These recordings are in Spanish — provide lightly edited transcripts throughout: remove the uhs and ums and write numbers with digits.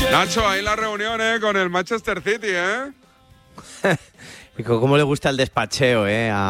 Nacho, ahí la reunión, con el Manchester City, Y cómo le gusta el despacheo,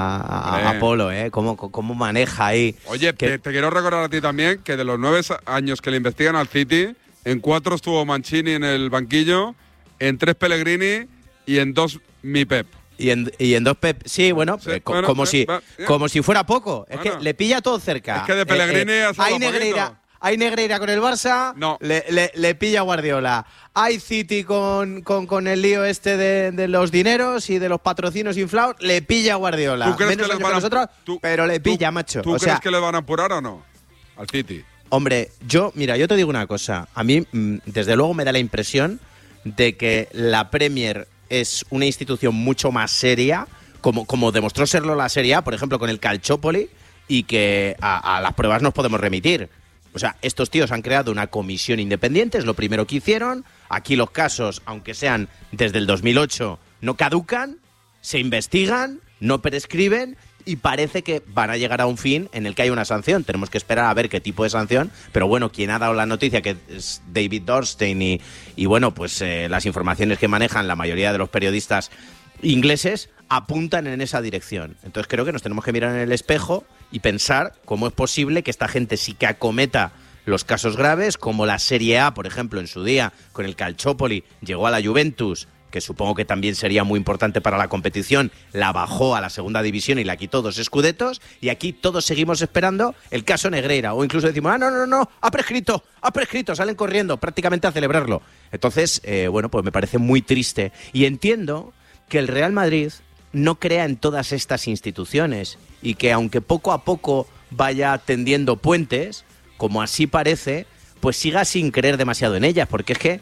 a Polo, cómo maneja ahí. Oye, te quiero recordar a ti también que de los 9 años que le investigan al City, en 4 estuvo Mancini en el banquillo, en 3 Pellegrini y en 2 mi Pep. Y en 2 Pep, sí, bueno, Sí, como si fuera poco. Es Bueno. que le pilla todo cerca. Es que de Pellegrini ha sido poquito. Hay Negreira con el Barça, No. le pilla Guardiola. Hay City con el lío este de los dineros y de los patrocinios inflados, le pilla Guardiola. ¿Tú crees Menos que les años van a- nosotros, tú- pero le pilla, macho. ¿Tú crees que le van a apurar o no al City? Hombre, yo te digo una cosa. A mí, desde luego, me da la impresión de que la Premier es una institución mucho más seria, como demostró serlo la Serie A, por ejemplo, con el Calciopoli, y que a las pruebas nos podemos remitir. O sea, estos tíos han creado una comisión independiente, es lo primero que hicieron. Aquí los casos, aunque sean desde el 2008, no caducan, se investigan, no prescriben y parece que van a llegar a un fin en el que hay una sanción. Tenemos que esperar a ver qué tipo de sanción, pero bueno, quien ha dado la noticia, que es David Dorstein, y bueno, pues las informaciones que manejan la mayoría de los periodistas ingleses apuntan en esa dirección. Entonces creo que nos tenemos que mirar en el espejo y pensar cómo es posible que esta gente sí que acometa los casos graves, como la Serie A, por ejemplo, en su día, con el Calciopoli, llegó a la Juventus, que supongo que también sería muy importante para la competición, la bajó a la segunda división y le quitó 2 scudettos, y aquí todos seguimos esperando el caso Negreira, o incluso decimos, no, ha prescrito, salen corriendo prácticamente a celebrarlo. Entonces, bueno, pues me parece muy triste, y entiendo que el Real Madrid no crea en todas estas instituciones y que aunque poco a poco vaya tendiendo puentes, como así parece, pues siga sin creer demasiado en ellas, porque es que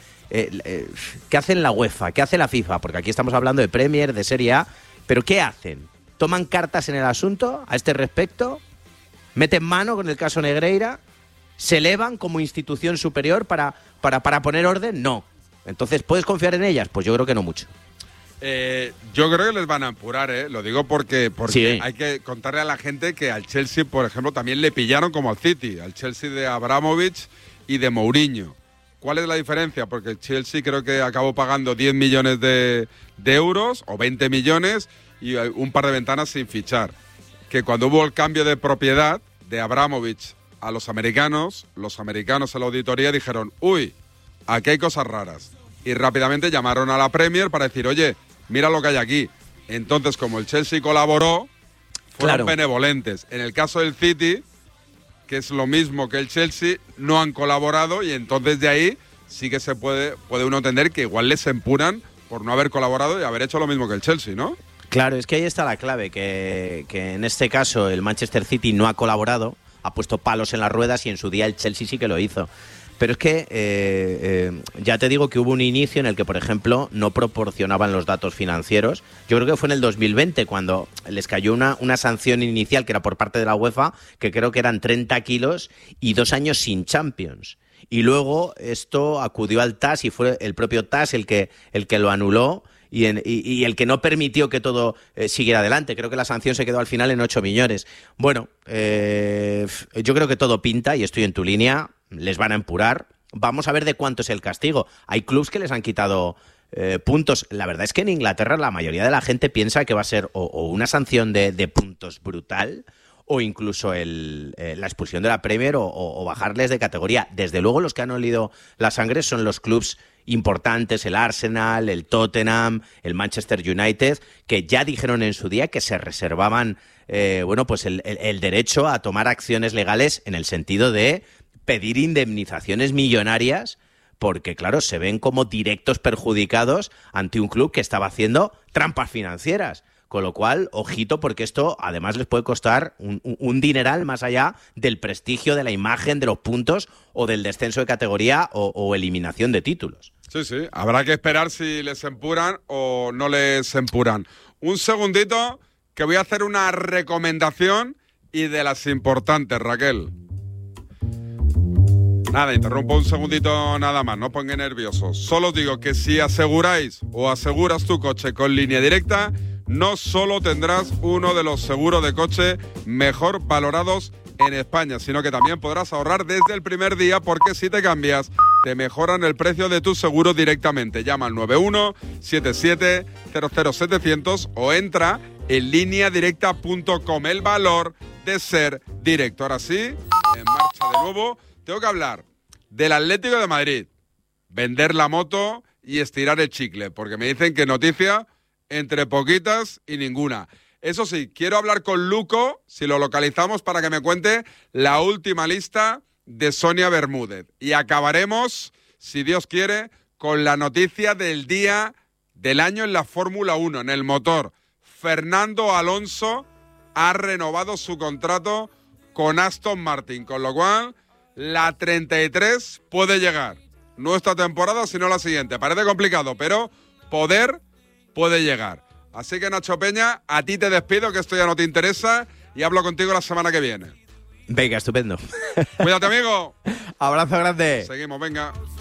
¿qué hacen la UEFA? ¿Qué hace la FIFA? Porque aquí estamos hablando de Premier, de Serie A, pero ¿qué hacen? ¿Toman cartas en el asunto a este respecto? ¿Meten mano con el caso Negreira? ¿Se elevan como institución superior para poner orden? No. Entonces, ¿puedes confiar en ellas? Pues yo creo que no mucho. Yo creo que les van a apurar, Lo digo porque Sí. hay que contarle a la gente que al Chelsea, por ejemplo, también le pillaron como al City, al Chelsea de Abramovich y de Mourinho. ¿Cuál es la diferencia? Porque el Chelsea creo que acabó pagando 10 millones de euros o 20 millones y un par de ventanas sin fichar. Que cuando hubo el cambio de propiedad de Abramovich a los americanos en la auditoría dijeron, uy, aquí hay cosas raras. Y rápidamente llamaron a la Premier para decir, oye, mira lo que hay aquí. Entonces, como el Chelsea colaboró, fueron benevolentes. En el caso del City, que es lo mismo que el Chelsea, no han colaborado y entonces de ahí sí que se puede uno entender que igual les empuran por no haber colaborado y haber hecho lo mismo que el Chelsea, ¿no? Claro, es que ahí está la clave, que en este caso el Manchester City no ha colaborado, ha puesto palos en las ruedas y en su día el Chelsea sí que lo hizo. Pero es que ya te digo que hubo un inicio en el que, por ejemplo, no proporcionaban los datos financieros. Yo creo que fue en el 2020 cuando les cayó una sanción inicial que era por parte de la UEFA, que creo que eran 30 kilos y 2 años sin Champions. Y luego esto acudió al TAS y fue el propio TAS el que lo anuló y el que no permitió que todo siguiera adelante. Creo que la sanción se quedó al final en 8 millones. Bueno, yo creo que todo pinta y estoy en tu línea. Les van a empurar. Vamos a ver de cuánto es el castigo. Hay clubs que les han quitado puntos. La verdad es que en Inglaterra la mayoría de la gente piensa que va a ser o una sanción de puntos brutal o incluso la expulsión de la Premier o bajarles de categoría. Desde luego los que han olido la sangre son los clubs importantes, el Arsenal, el Tottenham, el Manchester United, que ya dijeron en su día que se reservaban pues el derecho a tomar acciones legales en el sentido de pedir indemnizaciones millonarias porque, claro, se ven como directos perjudicados ante un club que estaba haciendo trampas financieras. Con lo cual, ojito, porque esto además les puede costar un dineral más allá del prestigio, de la imagen, de los puntos o del descenso de categoría o eliminación de títulos. Sí, sí. Habrá que esperar si les empuran o no les empuran. Un segundito, que voy a hacer una recomendación y de las importantes, Raquel. Nada, interrumpo un segundito nada más, no pongan nerviosos. Solo os digo que si aseguráis o aseguras tu coche con Línea Directa, no solo tendrás uno de los seguros de coche mejor valorados en España, sino que también podrás ahorrar desde el primer día, porque si te cambias te mejoran el precio de tu seguro directamente. Llama al 9177000700 o entra en lineadirecta.com. El valor de ser directo. Ahora sí, en marcha de nuevo. Tengo que hablar del Atlético de Madrid. Vender la moto y estirar el chicle, porque me dicen que noticia entre poquitas y ninguna. Eso sí, quiero hablar con Luco, si lo localizamos, para que me cuente la última lista de Sonia Bermúdez. Y acabaremos, si Dios quiere, con la noticia del día del año en la Fórmula 1, en el motor. Fernando Alonso ha renovado su contrato con Aston Martin, con lo cual la 33 puede llegar. No esta temporada, sino la siguiente. Parece complicado, pero poder puede llegar. Así que, Nacho Peña, a ti te despido, que esto ya no te interesa, y hablo contigo la semana que viene. Venga, estupendo. Cuídate, amigo. Abrazo grande. Seguimos, venga.